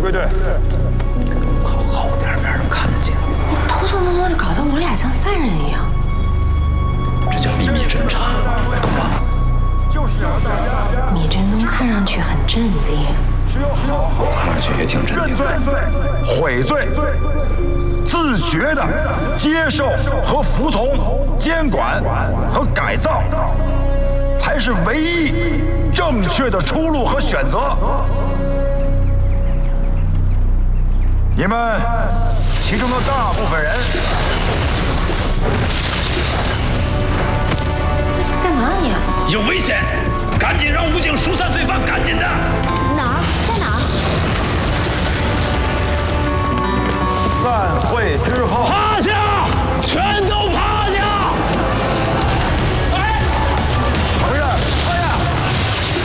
归队。 靠后点，别让人看见。 你偷偷摸摸的，搞得我俩像犯人一样。 这叫秘密侦查，懂吗？ 米振东看上去很镇定， 我看上去也挺镇定的。 认罪、悔罪、自觉的接受和服从监管和改造，才是唯一正确的出路和选择。你们其中的大部分人， 干嘛你？ 有危险，赶紧让武警疏散